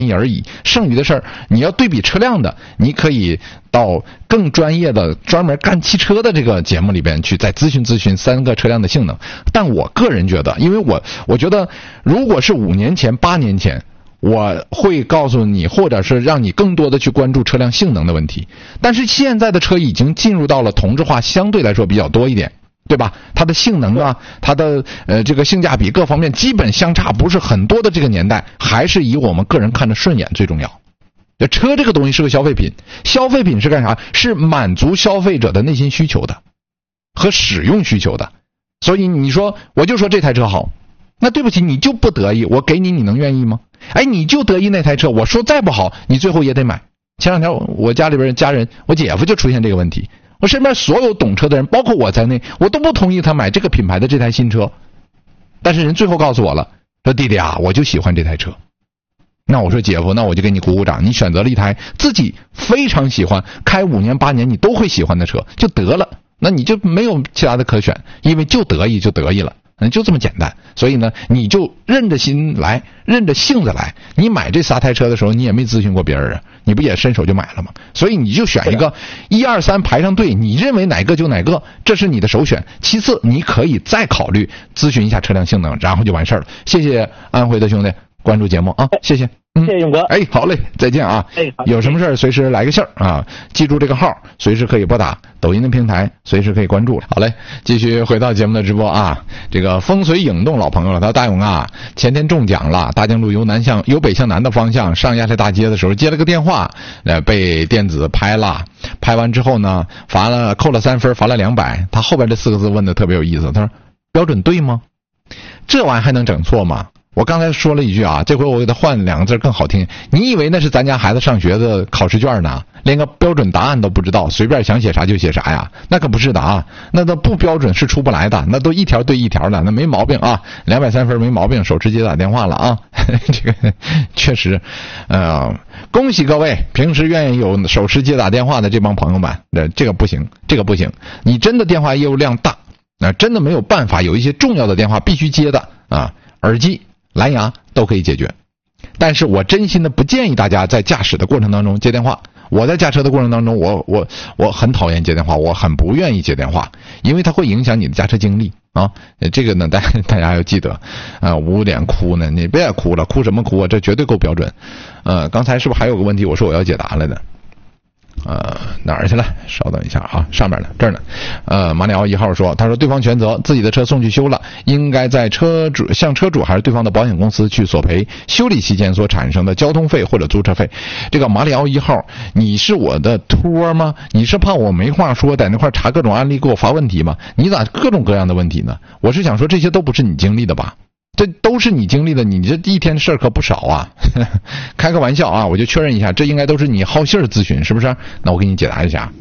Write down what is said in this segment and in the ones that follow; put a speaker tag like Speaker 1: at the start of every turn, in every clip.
Speaker 1: 而已，剩余的事儿你要对比车辆的，你可以到更专业的专门干汽车的这个节目里边去再咨询3个车辆的性能。但我个人觉得，因为我觉得如果是5年前8年前，我会告诉你，或者是让你更多的去关注车辆性能的问题。但是现在的车已经进入到了同质化相对来说比较多一点，对吧？它的性能啊，它的这个性价比各方面基本相差不是很多的这个年代，还是以我们个人看着顺眼最重要。车这个东西是个消费品，消费品是干啥？是满足消费者的内心需求的和使用需求的。所以你说我就说这台车好，那对不起，你就不得意，我给你能愿意吗？哎，你就得意那台车，我说再不好你最后也得买。前两天我家里边家人，我姐夫就出现这个问题，我身边所有懂车的人包括我在内，我都不同意他买这个品牌的这台新车，但是人最后告诉我了，说弟弟啊，我就喜欢这台车。那我说姐夫，那我就给你鼓鼓掌，你选择了一台自己非常喜欢，开5年8年你都会喜欢的车就得了，那你就没有其他的可选，因为就得意就得意了，就这么简单。所以呢，你就认着心来，认着性子来。你买这3台车的时候，你也没咨询过别人啊，你不也伸手就买了吗？所以你就选一个1、2、3排上队，你认为哪个就哪个，这是你的首选。其次，你可以再考虑咨询一下车辆性能，然后就完事儿了。谢谢安徽的兄弟关注节目啊，谢谢。
Speaker 2: 谢谢勇哥。
Speaker 1: 哎，好嘞，再见啊！有什么事儿随时来个信儿啊，记住这个号，随时可以拨打，抖音的平台随时可以关注。好嘞，继续回到节目的直播啊。这个风随影动老朋友了，他说大勇啊，前天中奖了，大江路由北向南的方向上亚太大街的时候接了个电话，被电子拍了，拍完之后呢，扣了3分，罚了200。他后边这4个字问的特别有意思，他说标准对吗？这玩意还能整错吗？我刚才说了一句啊，这回我给他换2个字更好听。你以为那是咱家孩子上学的考试卷呢？连个标准答案都不知道，随便想写啥就写啥呀？那可不是的啊，那都不标准是出不来的，那都一条对一条的，那没毛病啊，203分没毛病，手持接打电话了啊。这个确实，恭喜各位，平时愿意有手持接打电话的这帮朋友们，这个不行，这个不行，你真的电话业务量大，真的没有办法，有一些重要的电话必须接的啊，耳机蓝牙都可以解决。但是我真心的不建议大家在驾驶的过程当中接电话。我在驾车的过程当中，我很讨厌接电话，我很不愿意接电话，因为它会影响你的驾车经历啊。这个呢，大家要记得啊，捂脸哭呢，你别哭了，哭什么哭啊？这绝对够标准。刚才是不是还有个问题？我说我要解答来的。哪儿去了？稍等一下啊，上面呢，这儿呢。马里奥1号说，他说对方全责，自己的车送去修了，应该在向车主还是对方的保险公司去索赔修理期间所产生的交通费或者租车费。这个马里奥1号，你是我的托吗？你是怕我没话说，在那块查各种案例给我发问题吗？你咋各种各样的问题呢？我是想说，这些都不是你经历的吧？这都是你经历的，你这一天事儿可不少啊。开个玩笑啊，我就确认一下，这应该都是你好信儿咨询，是不是？那我给你解答一下。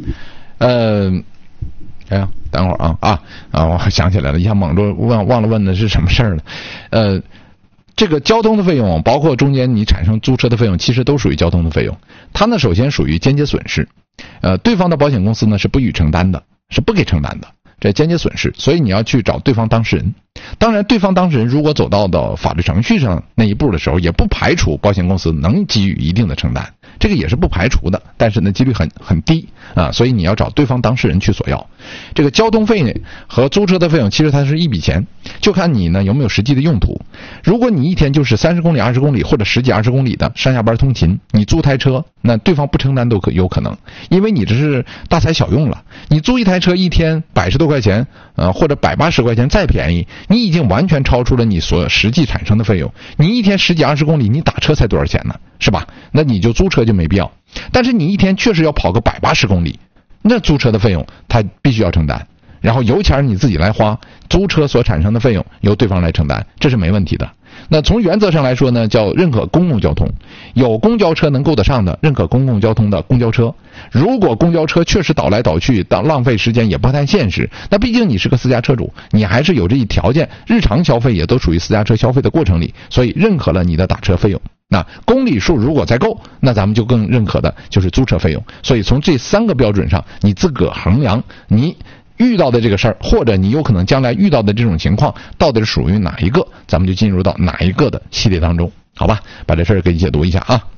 Speaker 1: 哎呀，等会儿啊，我想起来了，一下猛着忘了问的是什么事儿了。这个交通的费用，包括中间你产生租车的费用，其实都属于交通的费用。它呢，首先属于间接损失，对方的保险公司呢是不予承担的，是不给承担的。这间接损失，所以你要去找对方当事人。当然，对方当事人如果走到的法律程序上那一步的时候，也不排除保险公司能给予一定的承担，这个也是不排除的，但是呢，几率很低啊，所以你要找对方当事人去索要。这个交通费和租车的费用，其实它是一笔钱，就看你呢有没有实际的用途。如果你一天就是30公里、20公里或者10几20公里的上下班通勤，你租台车，那对方不承担都有可能，因为你这是大材小用了。你租一台车一天110多块钱，或者180块钱再便宜，你已经完全超出了你所实际产生的费用。你一天10几20公里，你打车才多少钱呢？是吧？那你就租车就没必要。但是你一天确实要跑个180公里，那租车的费用他必须要承担，然后油钱你自己来花，租车所产生的费用由对方来承担，这是没问题的。那从原则上来说呢，叫认可公共交通，有公交车能够得上的，认可公共交通的公交车。如果公交车确实倒来倒去，浪费时间也不太现实，那毕竟你是个私家车主，你还是有这一条件，日常消费也都属于私家车消费的过程里，所以认可了你的打车费用。那公里数如果再够，那咱们就更认可的就是租车费用。所以从这3个标准上，你自个衡量你遇到的这个事儿，或者你有可能将来遇到的这种情况，到底是属于哪一个，咱们就进入到哪一个的系列当中，好吧？把这事儿给你解读一下啊。